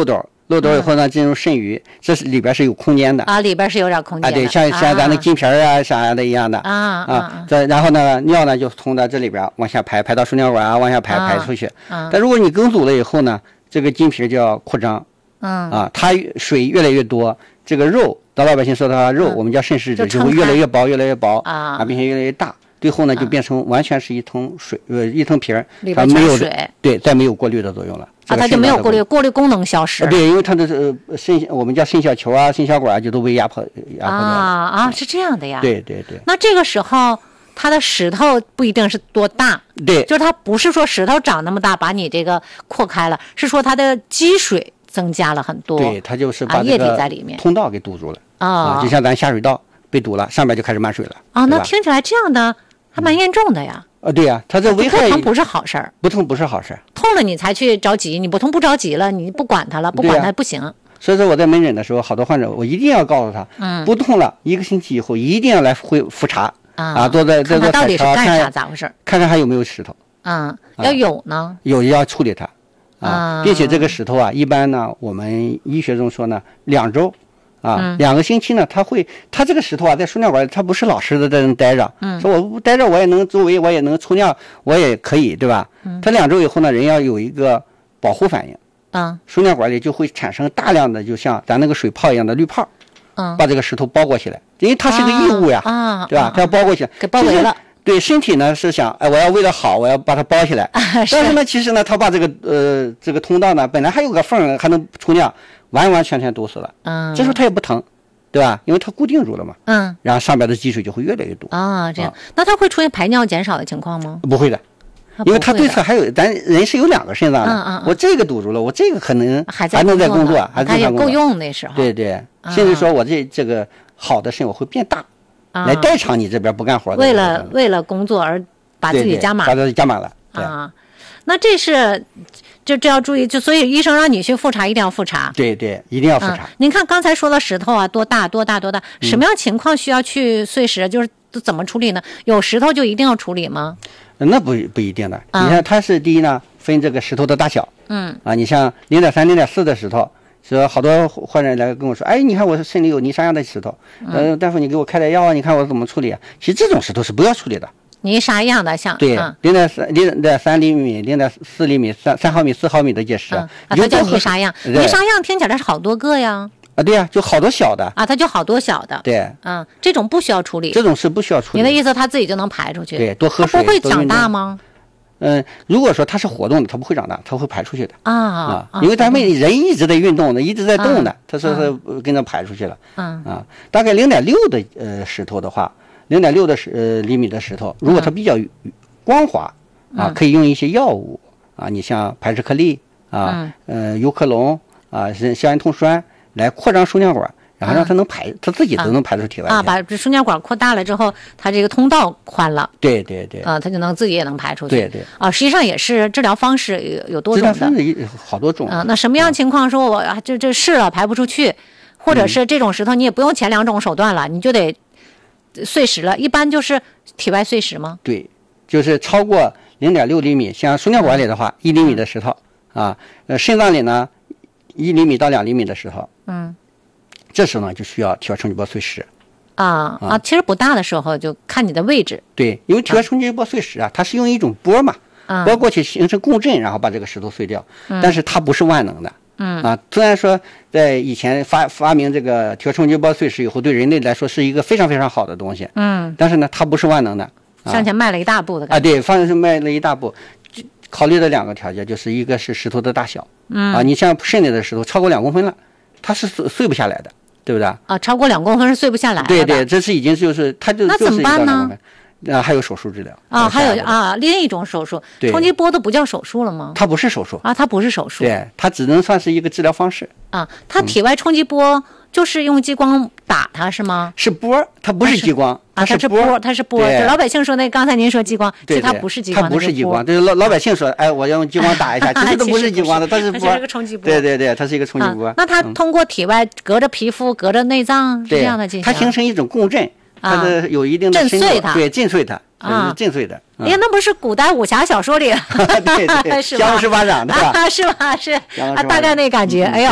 漏斗以后呢，进入肾盂，这是里边是有空间的啊，里边是有点空间的。 对，像咱的筋皮啊啥的一样的然后呢，尿呢就从这里边往下排到输尿管啊，往下排出去。但如果你梗阻了以后呢，这个筋皮就要扩张。它水越来越多，这个肉，咱老百姓说的话，肉我们叫肾实质，就会越来越薄，并且越来越大。最后呢，就变成完全是一层水，一层皮儿，它没有对，再没有过滤的作用了。 它就没有过滤功能消失。 对，因为它的我们叫肾小球啊、肾小管就都被压迫掉是这样的呀。 对。 那这个时候，它的石头不一定是多大， 对， 就是它不是说石头长那么大把你这个扩开了，是说它的积水增加了很多。 对，它就是把液体在里面通道给堵住了就像咱下水道被堵了，上面就开始满水了那听起来这样的还蛮严重的呀。 对呀，它这危害不疼不是好事儿， 不痛不是好事儿， 痛了你才去着急，你不痛不着急了，你不管它了，不管它不行。 所以说我在门诊的时候，好多患者我一定要告诉他，不痛了，1个星期以后一定要来复查多在看到底是干啥咋回事， 看看还有没有石头。 要有呢， 有要处理它并且这个石头一般呢，我们医学中说呢，2周。2个星期呢，它这个石头在输尿管，它不是老实的在那待着。说我不待着，我也能周围我也能抽尿，我也可以，对吧？它2周以后呢，人要有一个保护反应。输尿管里就会产生大量的，就像咱那个水泡一样的滤泡，把这个石头包裹起来，因为它是个异物呀，对吧？它要包裹起来， 给包围了。 对，身体呢是想，我要为了好，我要把它包起来。但是呢，其实呢，它把这个通道呢，本来还有个缝，还能抽尿。完全堵死了，这时候它也不疼，对吧？因为它固定住了嘛，然后上边的积水就会越来越多这样，那它会出现排尿减少的情况吗？ 不会的，因为它对侧还有，咱人是有2个肾脏的，我这个堵住了，我这个可能还能在工作，还也够用那时候。 对，甚至说我这个好的肾我会变大，来代偿你这边不干活的。 为了工作而把自己加满， 把自己加满了那这是。这要注意，所以医生让你去复查，一定要复查。 对，一定要复查。 您看刚才说的石头多大，什么样情况需要去碎石？就是怎么处理呢？有石头就一定要处理吗？ 那不一定的。你看，它是第一呢，分这个石头的大小。你像0.3、0.4的石头，说好多患者来跟我说，你看我肾里有泥沙样的石头，大夫你给我开点药啊，你看我怎么处理啊？其实这种石头是不要处理的。 泥沙样的像对0.3厘米、0.4厘米、3毫米、4毫米的结石， 它叫泥沙样。泥沙样听起来是好多个呀。 对呀，就好多小的它就好多小的。 对， 这种不需要处理。 这种是不需要处理。 你的意思它自己就能排出去？ 对，多喝水。 它不会长大吗？ 如果说它是活动的，它不会长大，它会排出去的因为咱们人一直在运动的，一直在动的，它是跟着排出去了。大概0.6的石头的话。0.6的厘米的石头，如果它比较光滑可以用一些药物你像排石颗粒优克隆消炎痛栓来扩张输尿管，然后让它能排，它自己都能排出体外把输尿管扩大了之后，它这个通道宽了。 对它就能自己也能排出去。 对实际上也是治疗方式有多种的， 治疗方式好多种那什么样情况说我这试了排不出去，或者是这种石头你也不用前2种手段了，你就得碎石了，一般就是体外碎石吗？ 对，就是超过0.6厘米，像输尿管里的话，1厘米的石头肾脏里呢1厘米到2厘米的石头，这时候呢就需要体外冲击波碎石其实不大的时候就看你的位置。 对，因为体外冲击波碎石它是用一种波嘛，波过去形成共振，然后把这个石头碎掉，但是它不是万能的。虽然说在以前发明这个体外冲击波碎石以后，对人类来说是一个非常非常好的东西，但是呢，它不是万能的， 向前迈了一大步的感觉。 对，方向是迈了一大步。考虑的2个条件，就是一个是石头的大小，你像肾里的石头超过2公分了，它是碎不下来的，对不对？ 超过2公分是碎不下来的。 对，这是已经就是它就那怎么办呢？ 还有手术治疗还有另一种手术，冲击波都不叫手术了吗？ 它不是手术它不是手术， 对，它只能算是一个治疗方式它体外冲击波就是用激光打它是吗？ 是波，它不是激光它是波，它是波。就老百姓说那刚才您说激光，其实它不是激光， 它不是激光，就是老百姓说我要用激光打一下，其实都不是激光的，它是波， 它是一个冲击波。 对，它是一个冲击波。 那它通过体外隔着皮肤隔着内脏是这样的进行， 它形成一种共振，它的有一定的震碎它， 对，震碎它。震碎的， 那不是古代武侠小说里对，降龙十八掌对吧？ 是吧？是大概那感觉。哎呦，